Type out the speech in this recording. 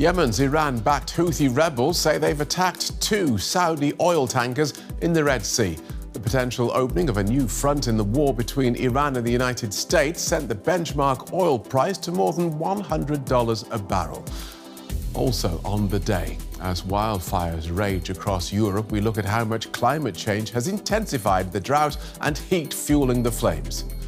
Yemen's Iran-backed Houthi rebels say they've attacked 2 Saudi oil tankers in the Red Sea. The potential opening of a new front in the war between Iran and the United States sent the benchmark oil price to more than $100 a barrel. Also on the day, as wildfires rage across Europe, we look at how much climate change has intensified the drought and heat fueling the flames.